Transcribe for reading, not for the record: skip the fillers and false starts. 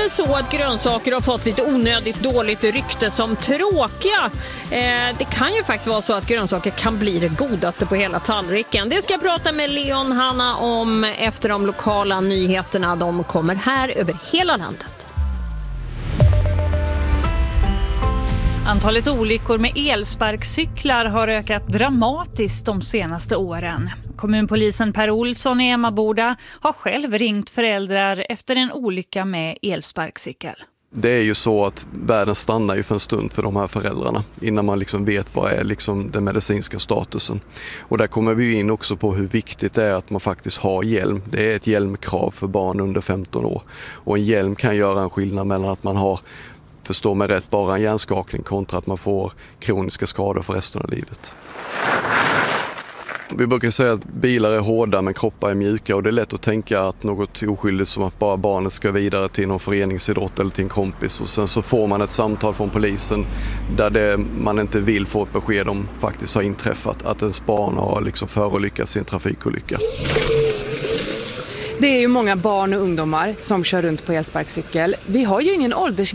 väl så att grönsaker har fått lite onödigt dåligt rykte som tråkiga. Det kan ju faktiskt vara så att grönsaker kan bli det godaste på hela tallriken. Det ska jag prata med Leon Hanna om efter de lokala nyheterna. De kommer här över hela landet. Antalet olyckor med elsparkcyklar har ökat dramatiskt de senaste åren. Kommunpolisen Per Olsson i Emmaboda har själv ringt föräldrar efter en olycka med elsparkcykel. Det är ju så att världen stannar ju för en stund för de här föräldrarna innan man liksom vet vad är liksom den medicinska statusen. Och där kommer vi in också på hur viktigt det är att man faktiskt har hjälm. Det är ett hjälmkrav för barn under 15 år. Och en hjälm kan göra en skillnad mellan att man har, förstår mig rätt, bara en hjärnskakning kontra att man får kroniska skador för resten av livet. Vi brukar säga att bilar är hårda men kroppar är mjuka, och det är lätt att tänka att något oskyldigt som att bara barnet ska vidare till någon föreningsidrott eller till en kompis, och sen så får man ett samtal från polisen där det man inte vill få ett besked om faktiskt har inträffat, att ens barn har liksom förolyckats i en trafikolycka. Det är ju många barn och ungdomar som kör runt på elsparkcykel. Vi har ju ingen åldersgräns